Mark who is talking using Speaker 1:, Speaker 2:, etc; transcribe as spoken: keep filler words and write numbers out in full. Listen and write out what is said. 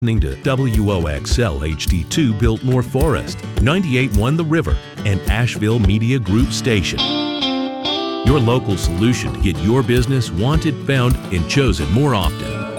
Speaker 1: Listening to W O X L H D two Biltmore Forest, ninety-eight point one The River, and Asheville Media Group Station. Your local solution to get your business wanted, found, and chosen more often.